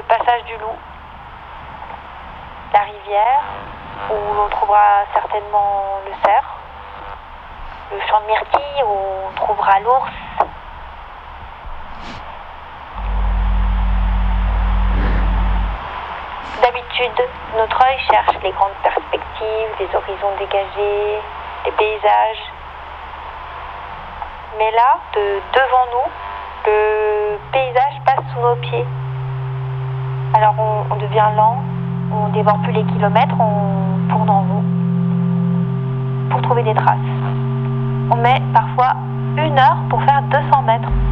le passage du Loup, la rivière, où l'on trouvera certainement le cerf, le champ de myrtille, où on trouvera l'ours. D'habitude, notre œil cherche les grandes perspectives, les horizons dégagés, les paysages. Mais là, devant nous, le paysage passe sous nos pieds. Alors on devient lent, on ne dévore plus les kilomètres, on tourne en rond pour trouver des traces. On met parfois 1 heure pour faire 200 mètres.